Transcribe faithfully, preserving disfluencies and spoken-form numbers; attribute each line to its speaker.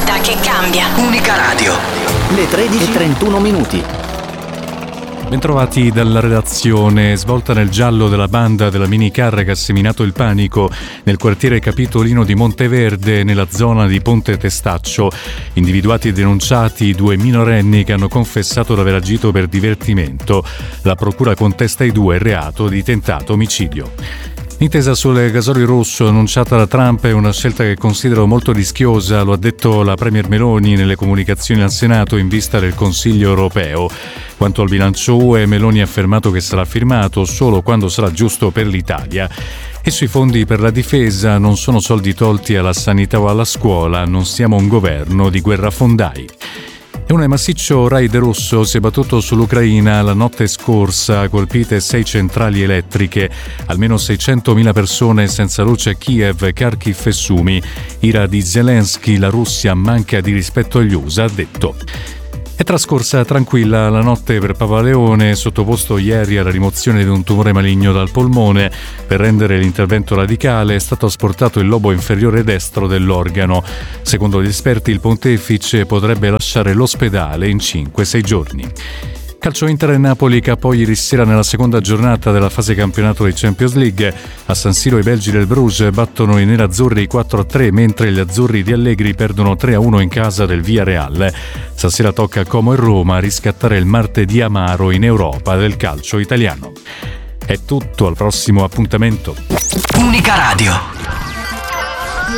Speaker 1: città che cambia.
Speaker 2: Unica Radio.
Speaker 3: Le tredici e trentuno minuti.
Speaker 4: Bentrovati dalla redazione. Svolta nel giallo della banda della minicar che ha seminato il panico nel quartiere capitolino di Monteverde, nella zona di Ponte Testaccio. Individuati e denunciati due minorenni che hanno confessato di aver agito per divertimento. La procura contesta ai due il reato di tentato omicidio. L'intesa sul gasolio rosso annunciata da Trump è una scelta che considero molto rischiosa, lo ha detto la Premier Meloni nelle comunicazioni al Senato in vista del Consiglio europeo. Quanto al bilancio U E, Meloni ha affermato che sarà firmato solo quando sarà giusto per l'Italia. E sui fondi per la difesa non sono soldi tolti alla sanità o alla scuola, non siamo un governo di guerrafondai. E un massiccio raid russo si è battuto sull'Ucraina la notte scorsa, colpite sei centrali elettriche, almeno seicentomila persone senza luce a Kiev, Kharkiv e Sumi. Ira di Zelensky, la Russia manca di rispetto agli U S A, ha detto. È trascorsa tranquilla la notte per Papa Leone, sottoposto ieri alla rimozione di un tumore maligno dal polmone. Per rendere l'intervento radicale è stato asportato il lobo inferiore destro dell'organo. Secondo gli esperti il pontefice potrebbe lasciare l'ospedale in cinque sei giorni. Calcio Inter e Napoli K O ieri sera nella seconda giornata della fase campionato di Champions League. A San Siro i belgi del Bruges battono i nerazzurri quattro a tre, mentre gli azzurri di Allegri perdono tre a uno in casa del Villarreal. Stasera tocca a Como e Roma riscattare il martedì amaro in Europa del calcio italiano. È tutto, al prossimo appuntamento.
Speaker 2: Unica Radio.